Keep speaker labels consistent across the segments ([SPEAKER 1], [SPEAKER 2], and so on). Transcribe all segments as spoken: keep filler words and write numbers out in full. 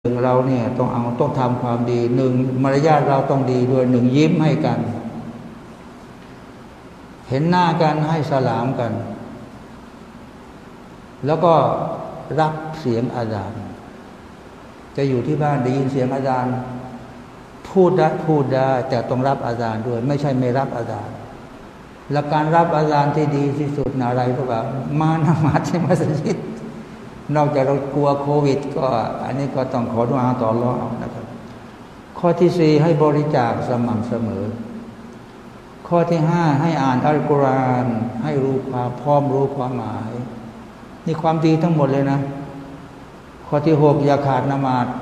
[SPEAKER 1] หนึ่งเราเนี่ยต้องเอาต้องทำความดีหนึ่งมารยาทเราต้องดีด้วยหนึ่งยิ้มให้กันเห็นหน้ากันให้สลามกันแล้วก็รับเสียงอาจารย์จะอยู่ที่บ้านได้ยินเสียงอาจารย์พูดได้พูดได้แต่ต้องรับอาจารย์ด้วยไม่ใช่ไม่รับอาจารย์และการรับอาจารย์ที่ดีที่สุดนะอะไรก็แบบมานมาที่มัสยิดนอกจากเรากลัวโควิดก็อันนี้ก็ต้องขอดุอาต่ออัลเลาะห์เอานะครับข้อที่สี่ให้บริจาคสม่ำเสมอข้อที่ห้าให้อ่านอัลกุรอานให้รู้ความพร้อมรู้ความหมายนี่ความดีทั้งหมดเลยนะข้อที่หกอย่าขาดนมาศ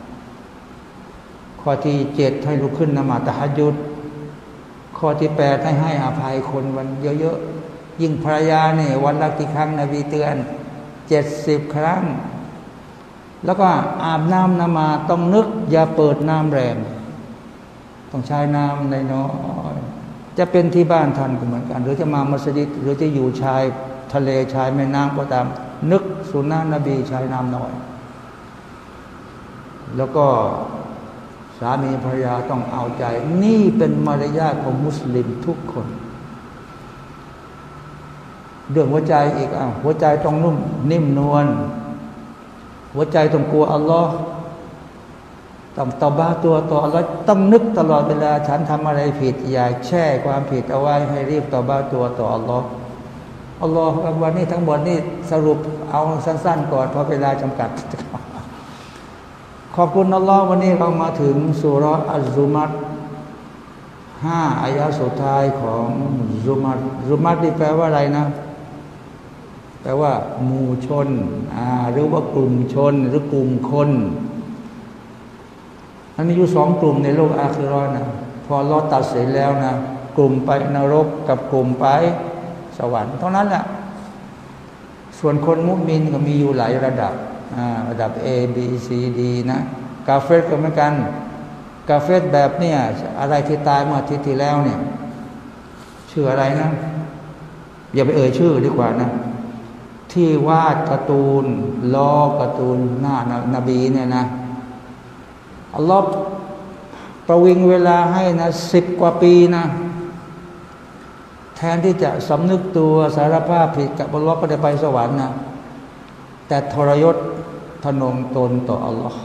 [SPEAKER 1] ข้อที่เจ็ดให้ลุกขึ้นนมาศตะฮัจญุดข้อที่แปดให้ให้อภัยคนวันเยอะๆยิ่งภรรยาเนี่ยวันละกี่ครั้งนบีเตือนเจ็ดสิบครั้งแล้วก็อาบน้ำนมาศต้องนึกอย่าเปิดน้ำแรงต้องใช้น้ำน้อยๆจะเป็นที่บ้านท่านก็เหมือนกันหรือจะมามัสยิดหรือจะอยู่ชายทะเลชายแม่น้ำก็ตามนึกสุนนะนบีใช้น้ำน้อยแล้วก็สามีภรรยาต้องเอาใจนี่เป็นมารยาทของมุสลิมทุกคนเรื่องหัวใจอีกอ่ะหัวใจต้องนุ่มนิ่มนวลหัวใจต้องกลัวอัลลอฮ์ต้องตอบาตัวต่ออัลลอฮ์ต้องนึกตลอดเวลาฉันทำอะไรผิดอย่าแช่ความผิดเอาไว้ให้รีบตอบาตัวต่ออัลลอฮ์อัลลอฮ์วันนี้ทั้งหมดนี่สรุปเอาสั้นๆก่อนเพราะเวลาจำกัดขอบคุณอัลลอฮ์วันนี้เรามาถึงสุเราะห์อัซซุมัรห้าอายะสุดท้ายของซุมัรซุมัรนี่แปลว่าอะไรนะแปลว่าหมู่ชนอ่าหรือว่ากลุ่มชนหรือกลุ่มคนมันมีอยู่สองกลุ่มในโลกอาคิเราะห์นะพออัลเลาะห์ตัดสินแล้วนะกลุ่มไปนรกกับกลุ่มไปสวรรค์เท่านั้นแหละส่วนคนมุมินก็มีอยู่หลายระดับระดับ A B C D นะกาเฟรก็เหมือนกันกาเฟรแบบเนี่ยอะไรที่ตายเมื่ออาทิตย์ที่แล้วเนี่ยชื่ออะไรนะอย่าไปเอ่ยชื่อดีกว่านะที่วาดการ์ตูนล้อการ์ตูนหน้านบีเนี่ยนะอัลลอฮฺประวิงเวลาให้นะสิบกว่าปีนะแทนที่จะสำนึกตัวสารภาพผิดกับอัลลอฮฺก็ได้ไปสวรรค์นะแต่ทรยศทนงตนต่ออัลลอฮฺ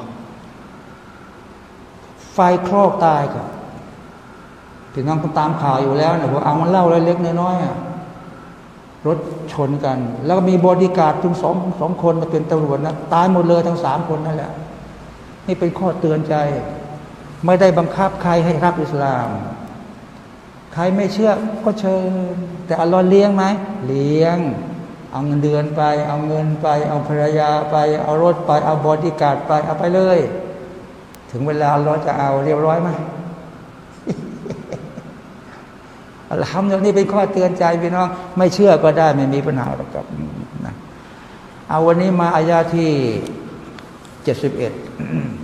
[SPEAKER 1] ไฟคลอกตายครับพี่น้องก็ตามข่าวอยู่แล้วเนี่ยว่าเอามันเล่าเล็กๆน้อยๆรถชนกันแล้วก็มีบอดี้การ์ดถึงสองสองคนมาเป็นตำรวจนะตายหมดเลยทั้งสามคนนั่นแหละนี่เป็นข้อเตือนใจไม่ได้บังคับใครให้รับอิสลามใครไม่เชื่อก็เชิญแต่อัลลอฮ์เลี้ยงไหมเลี้ยงเอาเงินเดือนไปเอาเงินไปเอาภรรยาไปเอารถไปเอาบอดี้การ์ดไปเอาไปเลยถึงเวลาอัลลอฮ์จะเอาเรียบร้อยไหม อัลฮัมดุลิลลาห์นี่เป็นข้อเตือนใจพี่น้องไม่เชื่อก็ได้ไม่มีปัญหาหรอกครับนะเอาวันนี้มาอายะที่เจ็ดสิบเอ็ด